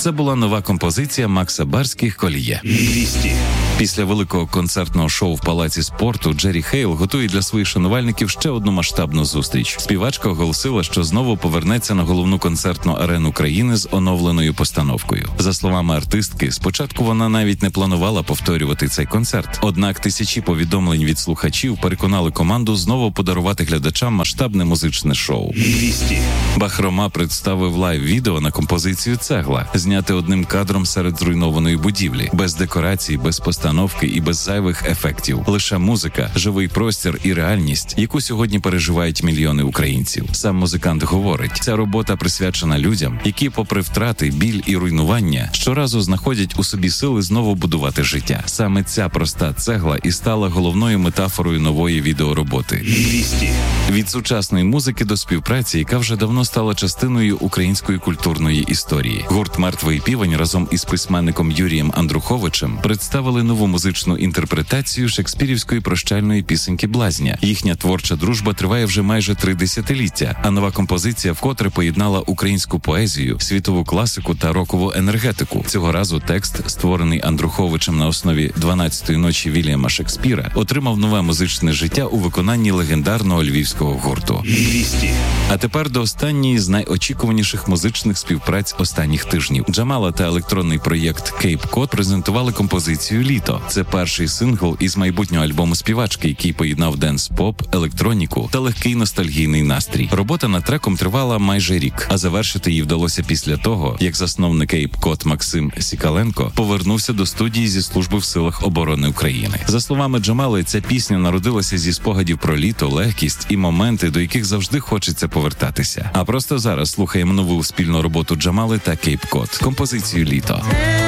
Це була нова композиція Макса Барських «Коліє». 200. Після великого концертного шоу в Палаці спорту Джері Хейл готує для своїх шанувальників ще одну масштабну зустріч. Співачка оголосила, що знову повернеться на головну концертну арену країни з оновленою постановкою. За словами артистки, спочатку вона навіть не планувала повторювати цей концерт. Однак тисячі повідомлень від слухачів переконали команду знову подарувати глядачам масштабне музичне шоу. 200. Бахрома представив лайв-відео на композицію «Цегла», зняте одним кадром серед зруйнованої будівлі, без декорацій, без постановки і без зайвих ефектів. Лише музика, живий простір і реальність, яку сьогодні переживають мільйони українців. Сам музикант говорить, ця робота присвячена людям, які, попри втрати, біль і руйнування, щоразу знаходять у собі сили знову будувати життя. Саме ця проста цегла і стала головною метафорою нової відеороботи. 200. Від сучасної музики до співпраці, яка вже давно стала частиною української культурної історії. Гурт «Мертвий півень» разом із письменником Юрієм Андруховичем представили нову музичну інтерпретацію шекспірівської прощальної пісеньки «Блазня». Їхня творча дружба триває вже майже 3 десятиліття, а нова композиція вкотре поєднала українську поезію, світову класику та рокову енергетику. Цього разу текст, створений Андруховичем на основі «12-ї ночі» Вільяма Шекспіра, отримав нове музичне життя у виконанні легендарного львівського гурту. 200. А тепер до останньої з найочікуваніших музичних співпраць останніх тижнів. Джамала та електронний проєкт Cape Cod презентували композицію «Літо». Це перший сингл із майбутнього альбому співачки, який поєднав денс-поп, електроніку та легкий ностальгійний настрій. Робота над треком тривала майже рік, а завершити її вдалося після того, як засновник Cape Cod Максим Сікаленко повернувся до студії зі служби в силах оборони України. За словами Джамали, ця пісня народилася зі спогадів про літо, легкість і моменти, до яких завжди хочеться повертатися. А просто зараз слухаємо нову спільну роботу Джамали та Cape Cod. Композицію «Літо».